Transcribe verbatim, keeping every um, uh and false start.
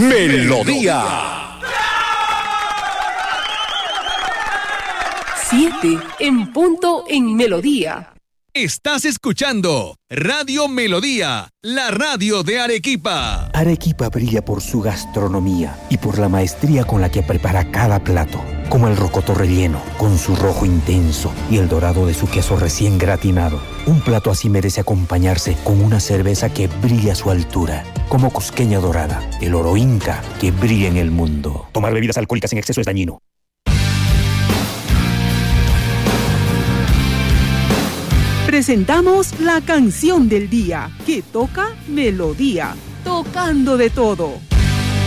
Melodía. Siete en punto en Melodía. Estás escuchando Radio Melodía, la radio de Arequipa. Arequipa brilla por su gastronomía y por la maestría con la que prepara cada plato, como el rocoto relleno, con su rojo intenso y el dorado de su queso recién gratinado. Un plato así merece acompañarse con una cerveza que brilla a su altura, como Cusqueña Dorada, el oro inca que brilla en el mundo. Tomar bebidas alcohólicas en exceso es dañino. Presentamos la canción del día, que toca Melodía, tocando de todo.